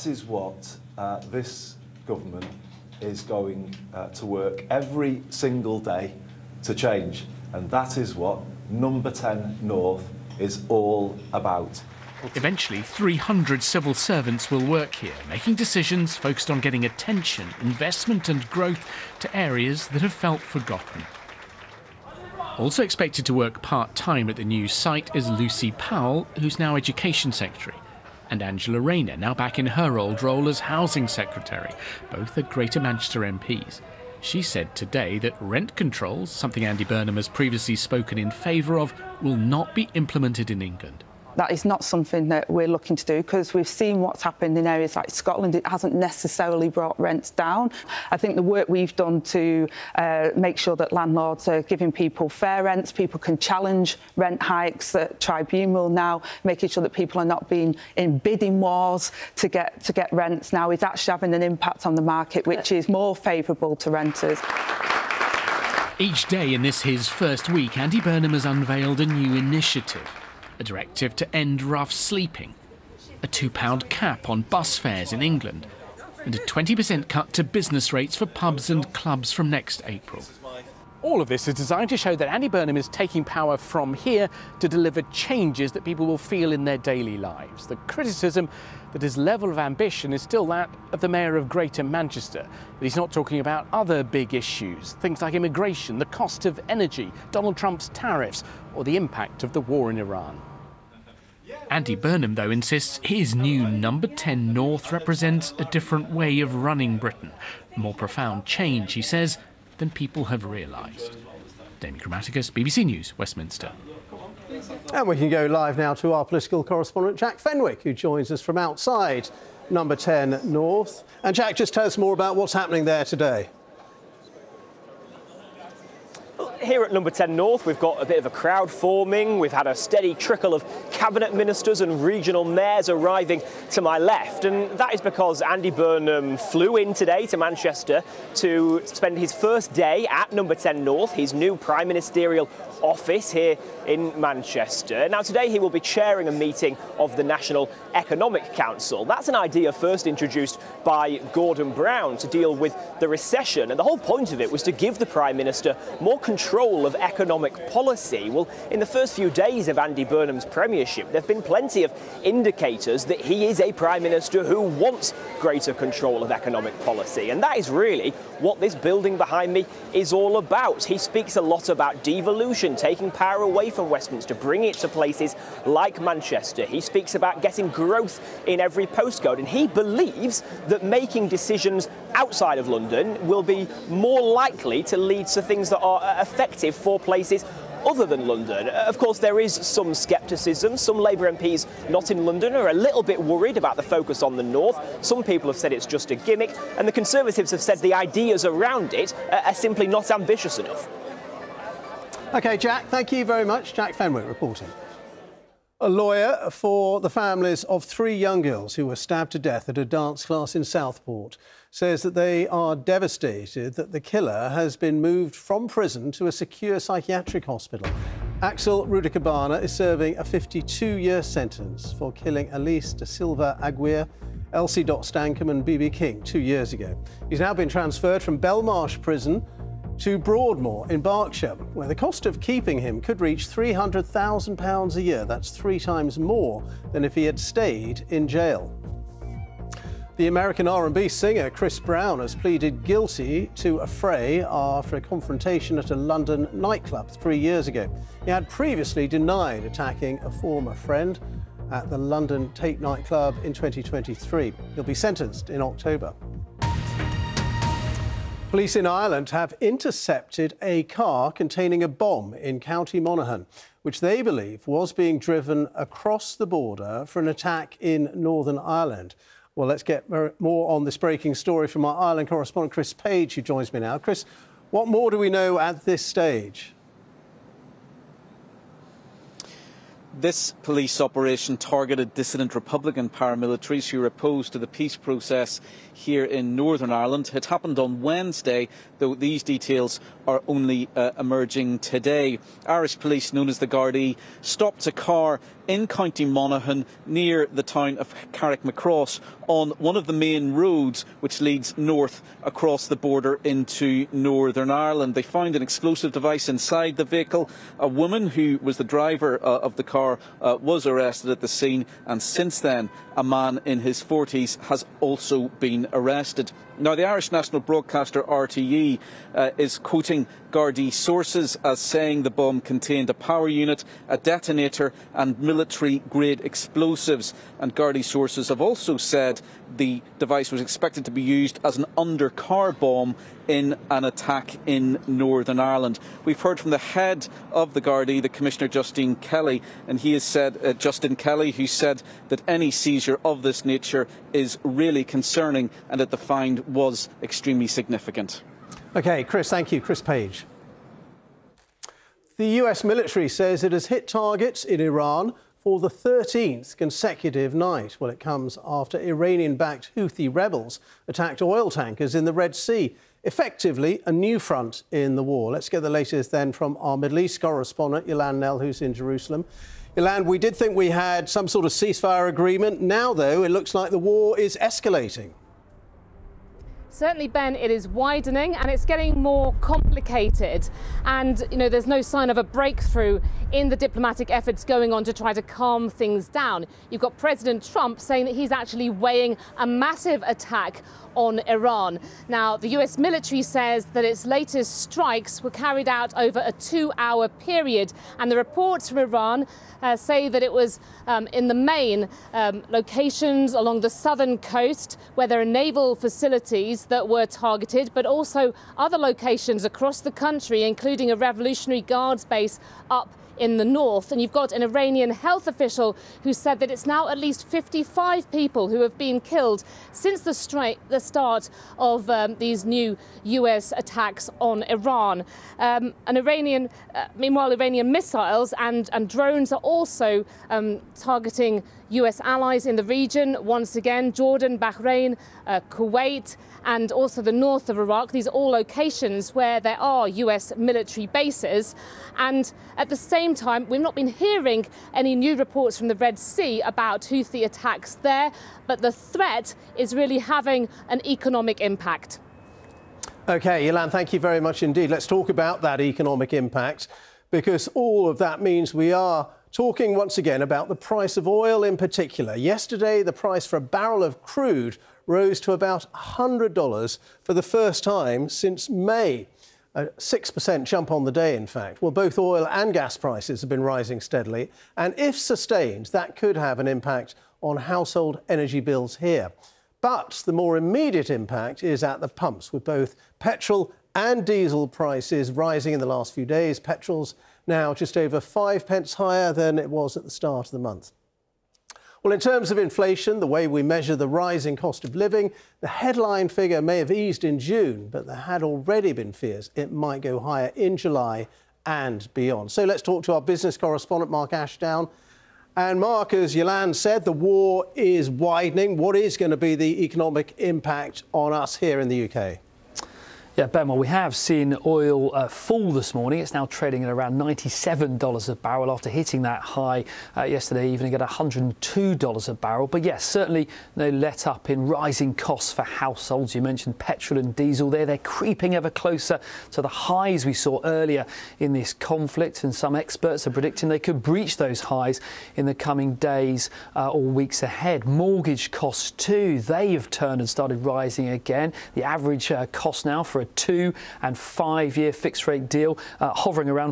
that is what this government is going to work every single day to change. And that is what Number 10 North is all about. Eventually, 300 civil servants will work here, making decisions focused on getting attention, investment and growth to areas that have felt forgotten. Also expected to work part-time at the new site is Lucy Powell, who's now Education Secretary, and Angela Rayner, now back in her old role as Housing Secretary, both are Greater Manchester MPs. She said today that rent controls, something Andy Burnham has previously spoken in favour of, will not be implemented in England. That is not something that we're looking to do, because we've seen what's happened in areas like Scotland. It hasn't necessarily brought rents down. I think the work we've done to make sure that landlords are giving people fair rents, people can challenge rent hikes at tribunal now, making sure that people are not being in bidding wars to get rents now, is actually having an impact on the market, which is more favourable to renters. Each day in this his first week, Andy Burnham has unveiled a new initiative. A directive to end rough sleeping, a £2 cap on bus fares in England, and a 20% cut to business rates for pubs and clubs from next April. All of this is designed to show that Andy Burnham is taking power from here to deliver changes that people will feel in their daily lives. The criticism that his level of ambition is still that of the Mayor of Greater Manchester, that he's not talking about other big issues, things like immigration, the cost of energy, Donald Trump's tariffs, or the impact of the war in Iran. Andy Burnham, though, insists his new Number 10 North represents a different way of running Britain. A more profound change, he says, than people have realised. Damien Grammaticus, BBC News, Westminster. And we can go live now to our political correspondent, Jack Fenwick, who joins us from outside Number 10 North. And Jack, just tell us more about what's happening there today. Here at Number 10 North, we've got a bit of a crowd forming. We've had a steady trickle of cabinet ministers and regional mayors arriving to my left. And that is because Andy Burnham flew in today to Manchester to spend his first day at Number 10 North, his new prime ministerial office here in Manchester. Now, today he will be chairing a meeting of the National Economic Council. That's an idea first introduced by Gordon Brown to deal with the recession. And the whole point of it was to give the Prime Minister more control of economic policy. Well, in the first few days of Andy Burnham's premiership, there have been plenty of indicators that he is a Prime Minister who wants greater control of economic policy. And that is really what this building behind me is all about. He speaks a lot about devolution, taking power away from Westminster, bringing it to places like Manchester. He speaks about getting growth in every postcode, and he believes that making decisions outside of London will be more likely to lead to things that are effective for places other than London. Of course, there is some scepticism. Some Labour MPs not in London are a little bit worried about the focus on the north. Some people have said it's just a gimmick, and the Conservatives have said the ideas around it are simply not ambitious enough. OK, Jack, thank you very much. Jack Fenwick reporting. A lawyer for the families of 3 young girls who were stabbed to death at a dance class in Southport says that they are devastated that the killer has been moved from prison to a secure psychiatric hospital. Axel Rudicabana is serving a 52-year sentence for killing Elise da Silva Aguirre, Elsie Dot Stankham and BB King 2 years ago. He's now been transferred from Belmarsh Prison to Broadmoor in Berkshire, where the cost of keeping him could reach £300,000 a year. That's 3 times more than if he had stayed in jail. The American R&B singer Chris Brown has pleaded guilty to a fray after a confrontation at a London nightclub 3 years ago. He had previously denied attacking a former friend at the London Tate nightclub in 2023. He'll be sentenced in October. Police in Ireland have intercepted a car containing a bomb in County Monaghan, which they believe was being driven across the border for an attack in Northern Ireland. Well, let's get more on this breaking story from our Ireland correspondent, Chris Page, who joins me now. Chris, what more do we know at this stage? This police operation targeted dissident Republican paramilitaries who were opposed to the peace process here in Northern Ireland. It happened on Wednesday, though these details are only emerging today. Irish police, known as the Gardaí, stopped a car in County Monaghan near the town of Carrickmacross on one of the main roads which leads north across the border into Northern Ireland. They found an explosive device inside the vehicle. A woman who was the driver of the car was arrested at the scene, and since then a man in his 40s has also been arrested. Now, the Irish national broadcaster RTE is quoting Gardaí sources as saying the bomb contained a power unit, a detonator and military-grade explosives. And Gardaí sources have also said the device was expected to be used as an under-car bomb in an attack in Northern Ireland. We've heard from the head of the Gardaí, the Commissioner Justine Kelly, and he has said, Justin Kelly, who said that any seizure of this nature is really concerning and that the find was extremely significant. OK, Chris, thank you. Chris Page. The US military says it has hit targets in Iran for the 13th consecutive night. Well, it comes after Iranian-backed Houthi rebels attacked oil tankers in the Red Sea. Effectively, a new front in the war. Let's get the latest then from our Middle East correspondent, Yolande Knell, who's in Jerusalem. Yolande, we did think we had some sort of ceasefire agreement. Now, though, it looks like the war is escalating. Certainly, Ben, it is widening and it's getting more complicated. And, you know, there's no sign of a breakthrough in the diplomatic efforts going on to try to calm things down. You've got President Trump saying that he's actually weighing a massive attack on Iran. Now, the US military says that its latest strikes were carried out over a 2-hour period. And the reports from Iran say that it was in the main locations along the southern coast where there are naval facilities that were targeted, but also other locations across the country, including a Revolutionary Guards base up in the north. And you've got an Iranian health official who said that it's now at least 55 people who have been killed since the start of these new US attacks on Iran. Meanwhile, Iranian missiles and drones are also targeting US allies in the region. Once again, Jordan, Bahrain, Kuwait, and also the north of Iraq. These are all locations where there are US military bases. And at the same time, we've not been hearing any new reports from the Red Sea about Houthi attacks there, but the threat is really having an economic impact. OK, Yolande, thank you very much indeed. Let's talk about that economic impact, because all of that means we are talking once again about the price of oil in particular. Yesterday, the price for a barrel of crude rose to about $100 for the first time since May. A 6% jump on the day, in fact. Well, both oil and gas prices have been rising steadily, and if sustained, that could have an impact on household energy bills here. But the more immediate impact is at the pumps, with both petrol and diesel prices rising in the last few days. Petrol's now just over 5 pence higher than it was at the start of the month. Well, in terms of inflation, the way we measure the rising cost of living, the headline figure may have eased in June, but there had already been fears it might go higher in July and beyond. So let's talk to our business correspondent, Mark Ashdown. And Mark, as Yolande said, the war is widening. What is going to be the economic impact on us here in the UK? Yeah, Ben, well, we have seen oil fall this morning. It's now trading at around $97 a barrel after hitting that high yesterday evening at $102 a barrel. But yes, certainly no let up in rising costs for households. You mentioned petrol and diesel there. They're creeping ever closer to the highs we saw earlier in this conflict. And some experts are predicting they could breach those highs in the coming days or weeks ahead. Mortgage costs too, they have turned and started rising again. The average cost now for a 2- and 5-year fixed rate deal hovering around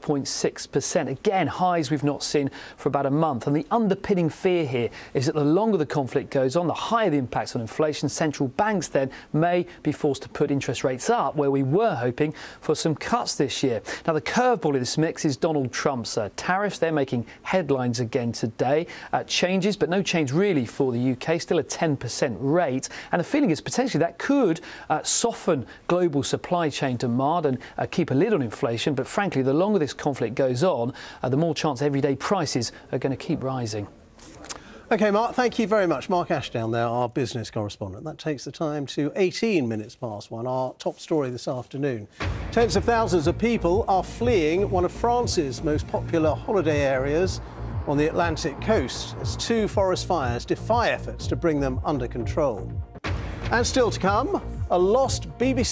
5.6%. Again, highs we've not seen for about a month. And the underpinning fear here is that the longer the conflict goes on, the higher the impacts on inflation. Central banks then may be forced to put interest rates up, where we were hoping for some cuts this year. Now, the curveball in this mix is Donald Trump's tariffs. They're making headlines again today. Changes, but no change really for the UK, still a 10% rate. And the feeling is potentially that could soften global supply chain demand and keep a lid on inflation. But frankly, the longer this conflict goes on, the more chance everyday prices are going to keep rising. OK, Mark, thank you very much. Mark Ashdown there, our business correspondent. That takes the time to 18 minutes past 1, our top story this afternoon. Tens of thousands of people are fleeing one of France's most popular holiday areas on the Atlantic coast as 2 forest fires defy efforts to bring them under control. And still to come, a lost BBC